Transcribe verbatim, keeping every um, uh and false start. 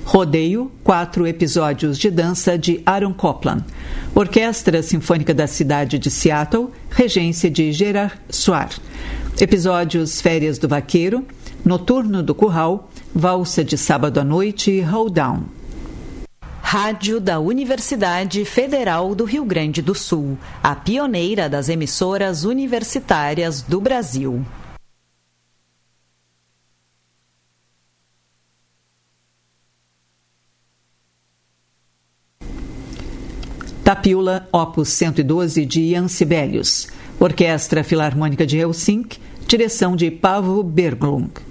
Rodeio, quatro episódios de dança de Aaron Copland. Orquestra Sinfônica da cidade de Seattle, regência de Gerard Soir. Episódios Férias do Vaqueiro, Noturno do Curral, Valsa de Sábado à Noite e Hold Down. Rádio da Universidade Federal do Rio Grande do Sul, a pioneira das emissoras universitárias do Brasil. Tapiula, opus cento e doze, de Ian Sibelius. Orquestra Filarmônica de Helsinki, direção de Paavo Berglund.